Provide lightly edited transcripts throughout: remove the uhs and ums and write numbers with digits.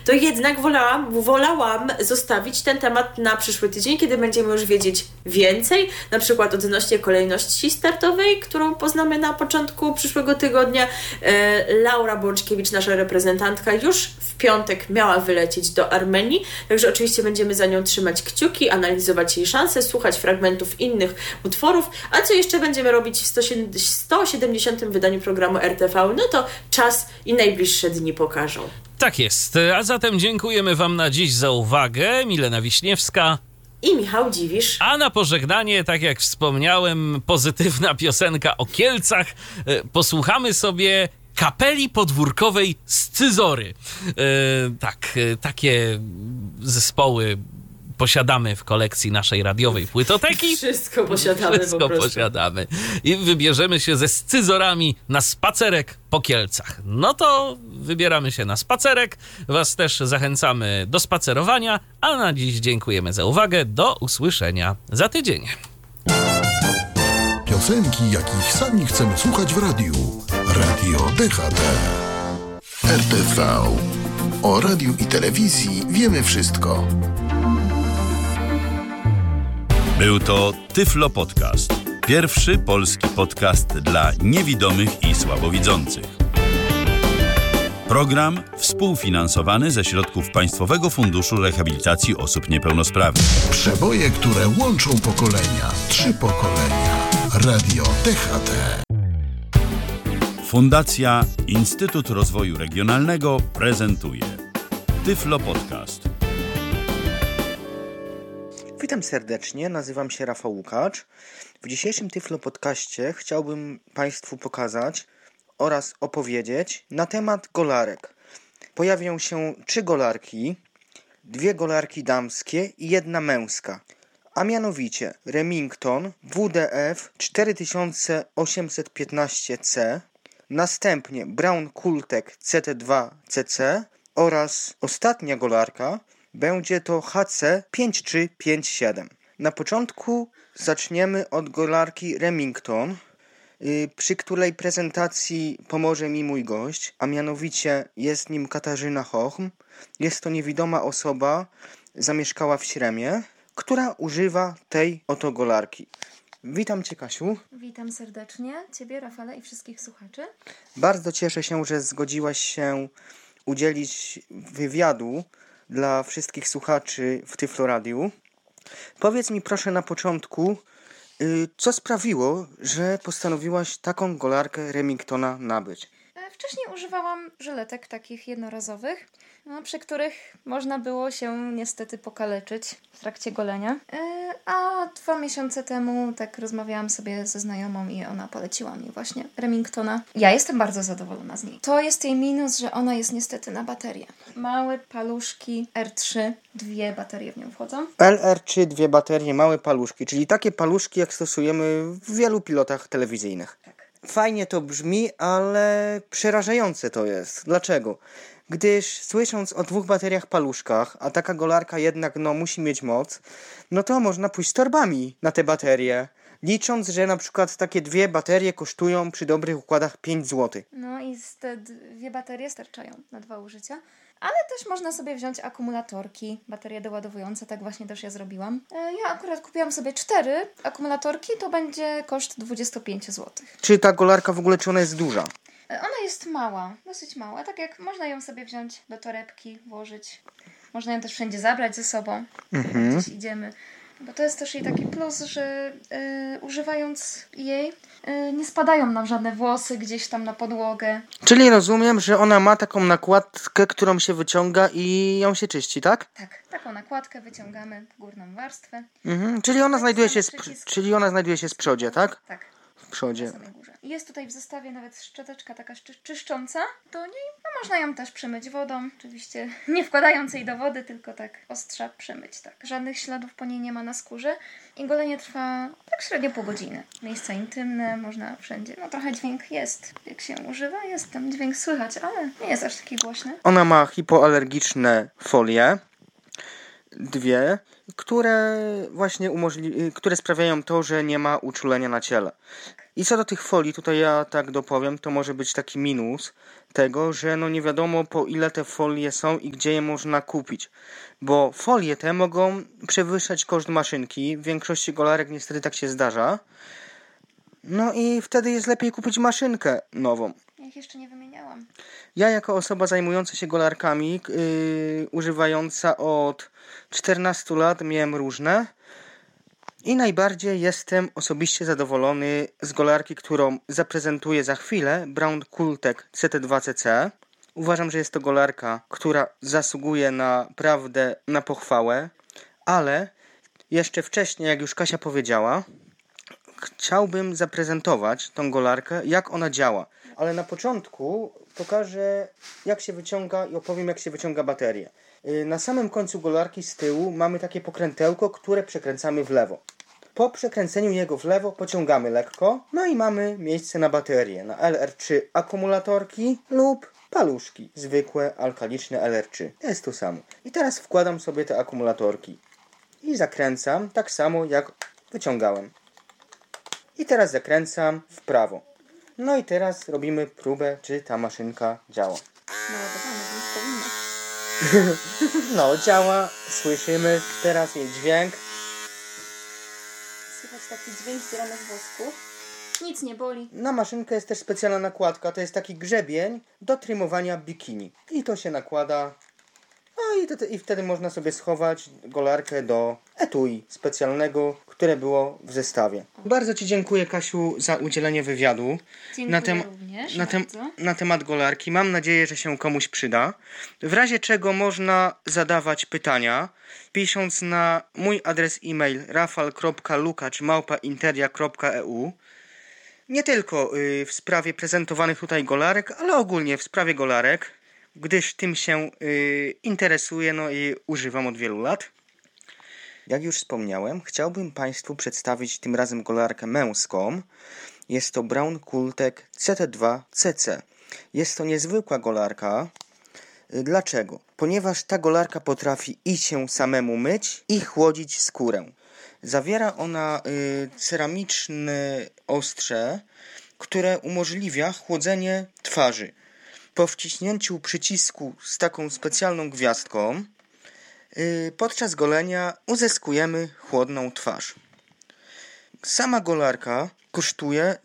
to jednak wolałam zostawić ten temat na przyszły tydzień, kiedy będziemy już wiedzieć więcej, na przykład odnośnie kolejności startowej, którą poznamy na początku przyszłego tygodnia. Laura Bączkiewicz, nasza reprezentantka, już w piątek miała wylecieć do Armenii, także oczywiście będziemy za nią trzymać kciuki, analizować jej szanse, słuchać fragmentów innych utworów, a co jeszcze będziemy robić w 170. wydaniu programu RTV, no to czas i najbliższe dni pokażą. Tak jest, a zatem dziękujemy Wam na dziś za uwagę. Milena Wiśniewska i Michał Dziwisz. A na pożegnanie, tak jak wspomniałem, pozytywna piosenka o Kielcach. Posłuchamy sobie kapeli podwórkowej Scyzory. Takie zespoły posiadamy w kolekcji naszej radiowej płytoteki. Wszystko posiadamy. Wszystko posiadamy. I wybierzemy się ze Scyzorami na spacerek po Kielcach. No to wybieramy się na spacerek. Was też zachęcamy do spacerowania. A na dziś dziękujemy za uwagę. Do usłyszenia za tydzień. Piosenki, jakich sami chcemy słuchać w radiu. Radio DHT. RTV. O radiu i telewizji wiemy wszystko. Był to Tyflo Podcast. Pierwszy polski podcast dla niewidomych i słabowidzących. Program współfinansowany ze środków Państwowego Funduszu Rehabilitacji Osób Niepełnosprawnych. Przeboje, które łączą pokolenia. 3 pokolenia. Radio DHT. Fundacja Instytut Rozwoju Regionalnego prezentuje Tyflo Podcast. Witam serdecznie, nazywam się Rafał Łukacz. W dzisiejszym Tyflo Podcaście chciałbym Państwu pokazać oraz opowiedzieć na temat golarek. Pojawią się 3 golarki, 2 golarki damskie i 1 męska. A mianowicie Remington WDF 4815C, następnie Brown Kultek CT2CC oraz ostatnia golarka będzie to HC5357. Na początku zaczniemy od golarki Remington, przy której prezentacji pomoże mi mój gość, a mianowicie jest nim Katarzyna Hochm. Jest to niewidoma osoba, zamieszkała w Śremie, która używa tej oto golarki. Witam Cię, Kasiu. Witam serdecznie Ciebie, Rafale, i wszystkich słuchaczy. Bardzo cieszę się, że zgodziłaś się udzielić wywiadu dla wszystkich słuchaczy w Tyflo Radiu. Powiedz mi proszę na początku, co sprawiło, że postanowiłaś taką golarkę Remingtona nabyć? Wcześniej używałam żyletek takich jednorazowych, przy których można było się niestety pokaleczyć w trakcie golenia. A 2 miesiące temu tak rozmawiałam sobie ze znajomą i ona poleciła mi właśnie Remingtona. Ja jestem bardzo zadowolona z niej. To jest jej minus, że ona jest niestety na baterię. Małe paluszki R3, 2 baterie w nią wchodzą. LR3, 2 baterie, małe paluszki, czyli takie paluszki jak stosujemy w wielu pilotach telewizyjnych. Tak. Fajnie to brzmi, ale przerażające to jest. Dlaczego? Gdyż słysząc o 2 bateriach paluszkach, a taka golarka jednak musi mieć moc, no to można pójść z torbami na te baterie. Licząc, że na przykład takie 2 baterie kosztują przy dobrych układach 5 zł. No i te 2 baterie starczają na 2 użycia. Ale też można sobie wziąć akumulatorki, baterie doładowujące, tak właśnie też ja zrobiłam. Ja akurat kupiłam sobie 4 akumulatorki, to będzie koszt 25 zł. Czy ta golarka w ogóle, czy ona jest duża? Ona jest mała, dosyć mała, tak jak można ją sobie wziąć do torebki, włożyć. Można ją też wszędzie zabrać ze sobą, jak gdzieś idziemy. Bo to jest też jej taki plus, że używając jej nie spadają nam żadne włosy gdzieś tam na podłogę. Czyli rozumiem, że ona ma taką nakładkę, którą się wyciąga i ją się czyści, tak? Tak, taką nakładkę wyciągamy w górną warstwę. Czyli ona znajduje się z przodzie, tak? Tak. W przodzie. Na samej górze. Jest tutaj w zestawie nawet szczoteczka taka czyszcząca do niej. Można ją też przemyć wodą. Oczywiście nie wkładając jej do wody, tylko tak ostrza przemyć. Tak. Żadnych śladów po niej nie ma na skórze. I golenie trwa tak średnio pół godziny. Miejsca intymne, można wszędzie. Trochę dźwięk jest. Jak się używa, jest ten dźwięk słychać, ale nie jest aż taki głośny. Ona ma hipoalergiczne folie. dwie, które właśnie które sprawiają to, że nie ma uczulenia na ciele. I co do tych folii, tutaj ja tak dopowiem, to może być taki minus tego, że nie wiadomo po ile te folie są i gdzie je można kupić. Bo folie te mogą przewyższać koszt maszynki. W większości golarek niestety tak się zdarza. No i wtedy jest lepiej kupić maszynkę nową. Ja ich jeszcze nie wymieniałam. Ja jako osoba zajmująca się golarkami, używająca od 14 lat, miałem różne. I najbardziej jestem osobiście zadowolony z golarki, którą zaprezentuję za chwilę, Braun Kultek CT2CC. Uważam, że jest to golarka, która zasługuje naprawdę na pochwałę, ale jeszcze wcześniej, jak już Kasia powiedziała, chciałbym zaprezentować tą golarkę, jak ona działa. Ale na początku pokażę, jak się wyciąga i opowiem, jak się wyciąga baterię. Na samym końcu golarki z tyłu mamy takie pokrętełko, które przekręcamy w lewo. Po przekręceniu jego w lewo pociągamy lekko, no i mamy miejsce na baterię, na LR3 akumulatorki lub paluszki, zwykłe alkaliczne LR3. Jest to samo. I teraz wkładam sobie te akumulatorki i zakręcam tak samo jak wyciągałem. I teraz zakręcam w prawo. No i teraz robimy próbę, czy ta maszynka działa. No, działa, słyszymy teraz jej dźwięk. Słychać taki dźwięk zdzieranych włosków. Nic nie boli. Na maszynkę jest też specjalna nakładka, to jest taki grzebień do trymowania bikini. I to się nakłada. No i wtedy można sobie schować golarkę do etui specjalnego, które było w zestawie. Bardzo Ci dziękuję, Kasiu, za udzielenie wywiadu również na temat golarki. Mam nadzieję, że się komuś przyda. W razie czego można zadawać pytania, pisząc na mój adres e-mail rafal.lukacz@interia.eu. Nie tylko w sprawie prezentowanych tutaj golarek, ale ogólnie w sprawie golarek, gdyż tym się interesuję i używam od wielu lat. Jak już wspomniałem, chciałbym Państwu przedstawić tym razem golarkę męską. Jest to Braun Kultek CT2CC. Jest to niezwykła golarka. Dlaczego? Ponieważ ta golarka potrafi i się samemu myć, i chłodzić skórę. Zawiera ona ceramiczne ostrze, które umożliwia chłodzenie twarzy. Po wciśnięciu przycisku z taką specjalną gwiazdką podczas golenia uzyskujemy chłodną twarz. Sama golarka kosztuje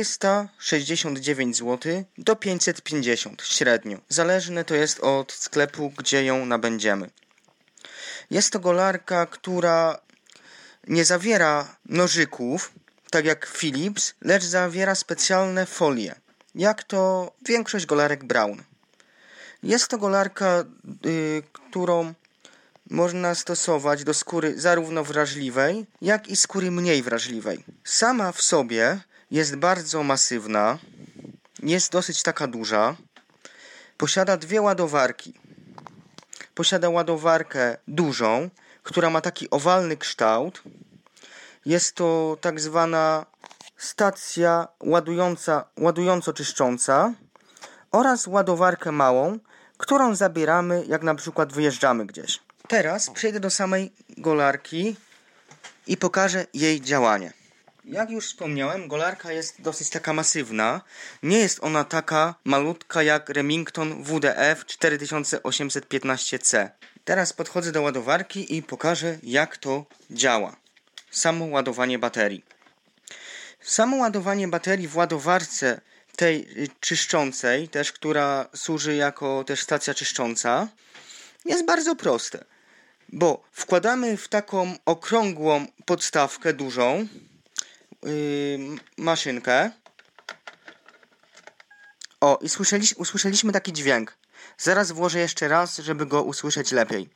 469 zł do 550 średnio. Zależne to jest od sklepu, gdzie ją nabędziemy. Jest to golarka, która nie zawiera nożyków, tak jak Philips, lecz zawiera specjalne folie, jak to większość golarek Braun. Jest to golarka, którą można stosować do skóry zarówno wrażliwej, jak i skóry mniej wrażliwej. Sama w sobie jest bardzo masywna, jest dosyć taka duża, posiada dwie ładowarki. Posiada ładowarkę dużą, która ma taki owalny kształt. Jest to tak zwana stacja ładująco-czyszcząca oraz ładowarkę małą, którą zabieramy, jak na przykład wyjeżdżamy gdzieś. Teraz przejdę do samej golarki i pokażę jej działanie. Jak już wspomniałem, golarka jest dosyć taka masywna. Nie jest ona taka malutka jak Remington WDF 4815C. Teraz podchodzę do ładowarki i pokażę, jak to działa. Samo ładowanie baterii. Samo ładowanie baterii w ładowarce tej czyszczącej, też która służy jako też stacja czyszcząca, jest bardzo proste. Bo wkładamy w taką okrągłą podstawkę dużą maszynkę. O, i usłyszeliśmy taki dźwięk. Zaraz włożę jeszcze raz, żeby go usłyszeć lepiej.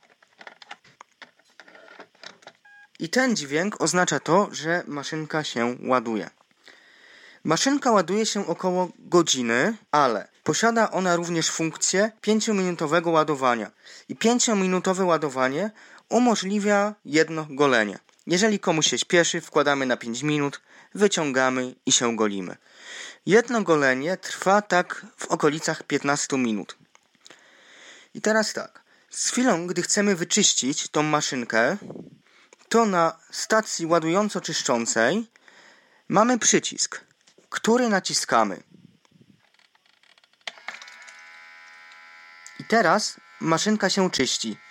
I ten dźwięk oznacza to, że maszynka się ładuje. Maszynka ładuje się około godziny, ale posiada ona również funkcję 5-minutowego ładowania. I 5-minutowe ładowanie umożliwia jedno golenie. Jeżeli komuś się śpieszy, wkładamy na 5 minut, wyciągamy i się golimy. Jedno golenie trwa tak w okolicach 15 minut. I teraz tak, Z chwilą, gdy chcemy wyczyścić tą maszynkę, to na stacji ładująco-czyszczącej mamy przycisk, który naciskamy. I teraz maszynka się czyści.